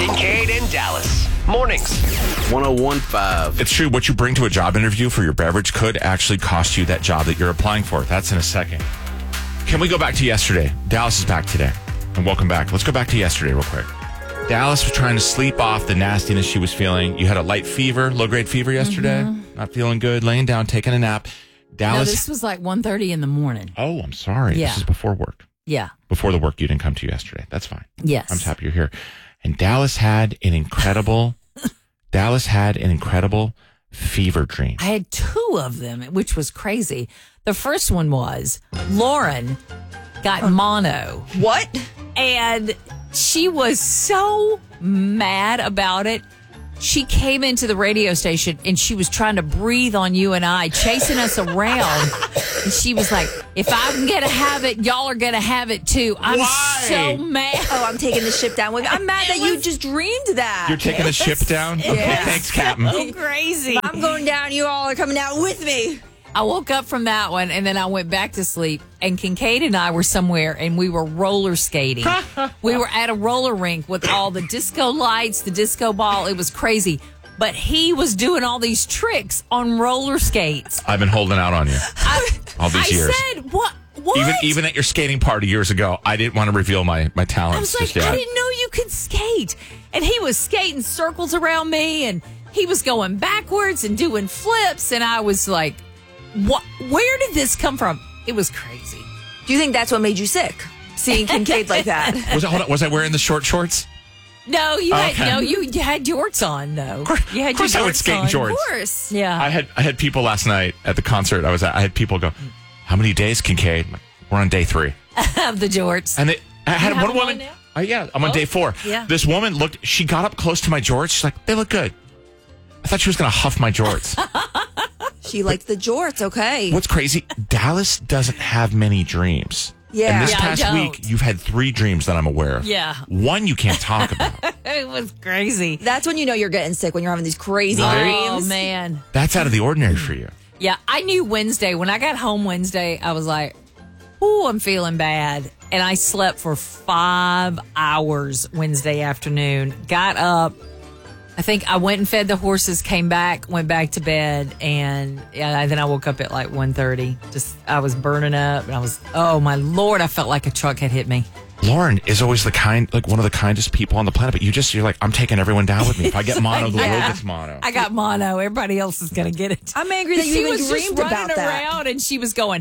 Kincaid and Dallas. Mornings. 1015. It's true. What you bring to a job interview for your beverage could actually cost you that job that you're applying for. That's in a second. Can we go back to yesterday? Dallas is back today. And welcome back. Let's go back to yesterday real quick. Dallas was trying to sleep off the nastiness she was feeling. You had a light fever, low-grade fever yesterday. Not feeling good, laying down, taking a nap. Dallas. No, this was like 1:30 in the morning. Oh, I'm sorry. Yeah. This is before work. Yeah. Before the work you didn't come to yesterday. That's fine. Yes. I'm happy you're here. And Dallas had an incredible fever dream. I had two of them, which was crazy. The first one was Lauren got mono. What? And she was so mad about it. She came into the radio station and she was trying to breathe on you and I, chasing us around. And she was like, if I'm going to have it, y'all are going to have it too. I'm so mad. Oh, I'm taking the ship down with me. I'm mad that you just dreamed that. You're taking the ship down? Okay, thanks, Captain. So crazy. I'm going down. You all are coming down with me. I woke up from that one and then I went back to sleep. And Kincaid and I were somewhere and we were roller skating. We were at a roller rink with all the disco lights, the disco ball. It was crazy. But he was doing all these tricks on roller skates. I've been holding out on you all these years. I said, what? Even at your skating party years ago, I didn't want to reveal my talents. I was like, I didn't know you could skate. And he was skating circles around me and he was going backwards and doing flips. And I was like, what? Where did this come from? It was crazy. Do you think that's what made you sick? Seeing Kincaid like that? Was I wearing the short shorts? No, you had jorts on though. You had of course your I would jorts skate in on. jorts. Of course. Yeah. I had people last night at the concert I was at. I had people go, "How many days, Kincaid?" I'm like, we're on day 3. Of the jorts. And I had have one them on woman. now? Yeah, I'm on day 4. Yeah. This woman she got up close to my jorts. She's like, "They look good." I thought she was going to huff my jorts. She liked the jorts. Okay. What's crazy? Dallas doesn't have many dreams. Yeah. And this Yeah, I past don't. week, you've had 3 dreams that I'm aware of. Yeah. One you can't talk about. It was crazy. That's when you know you're getting sick, when you're having these crazy Oh, dreams. man. That's out of the ordinary for you. Yeah, I knew Wednesday. When I got home Wednesday, I was like, ooh, I'm feeling bad. And I slept for 5 hours Wednesday afternoon. Got up. I think I went and fed the horses, came back, went back to bed, and then I woke up at like 1:30. I was burning up, and oh my Lord, I felt like a truck had hit me. Lauren is always one of the kindest people on the planet, but you're like, I'm taking everyone down with me. If I get mono, the world gets mono. I got mono. Everybody else is going to get it. I'm angry that you she even was dreamed just running about that. around, and she was going.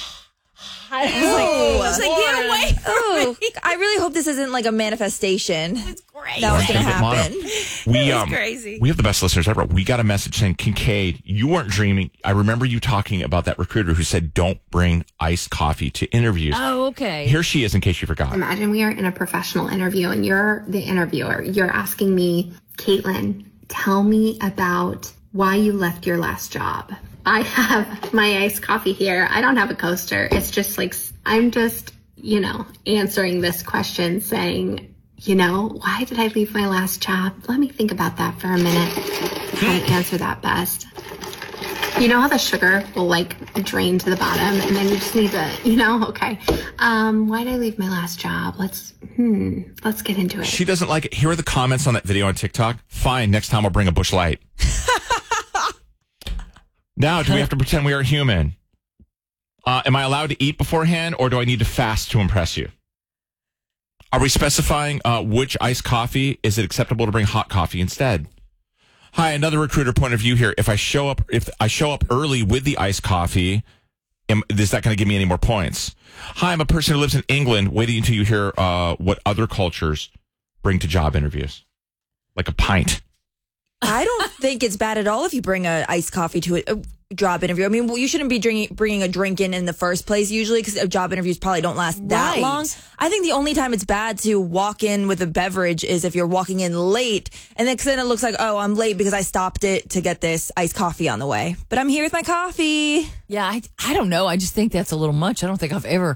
I was like, get away from Oh, me. I really hope this isn't like a manifestation. It's great. That was going to Get mono. happen. It was crazy. We have the best listeners ever. We got a message saying, Kincaid, you weren't dreaming. I remember you talking about that recruiter who said, don't bring iced coffee to interviews. Oh, okay. Here she is, in case you forgot. Imagine we are in a professional interview and you're the interviewer. You're asking me, Caitlin, tell me about why you left your last job. I have my iced coffee here. I don't have a coaster. It's just like, I'm just, answering this question saying, why did I leave my last job? Let me think about that for a minute. How to answer that best. You know how the sugar will drain to the bottom and then you just need to, okay. Why did I leave my last job? Let's get into it. She doesn't like it. Here are the comments on that video on TikTok. Fine, next time I'll bring a Busch Light. Now, do we have to pretend we are human? Am I allowed to eat beforehand, or do I need to fast to impress you? Are we specifying which iced coffee? Is it acceptable to bring hot coffee instead? Hi, another recruiter point of view here. If I show up early with the iced coffee, is that going to give me any more points? Hi, I'm a person who lives in England. Waiting until you hear what other cultures bring to job interviews, like a pint. I don't think it's bad at all if you bring a iced coffee to a job interview. I mean, you shouldn't be bringing a drink in the first place usually, because job interviews probably don't last that long. I think the only time it's bad to walk in with a beverage is if you're walking in late, and then it looks like, oh, I'm late because I stopped it to get this iced coffee on the way. But I'm here with my coffee. Yeah, I don't know. I just think that's a little much. I don't think I've ever...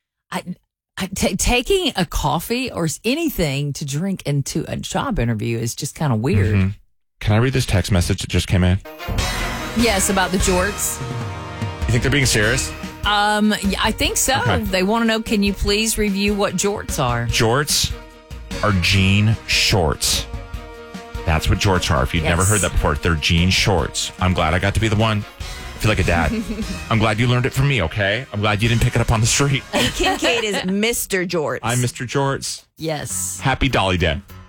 taking a coffee or anything to drink into a job interview is just kind of weird. Mm-hmm. Can I read this text message that just came in? Yes, about the jorts. You think they're being serious? Yeah, I think so. Okay. They want to know, can you please review what jorts are? Jorts are jean shorts. That's what jorts are. If you've never heard that before, they're jean shorts. I'm glad I got to be the one. I feel like a dad. I'm glad you learned it from me, okay? I'm glad you didn't pick it up on the street. And Kincaid is Mr. Jorts. I'm Mr. Jorts. Yes. Happy Dolly Day.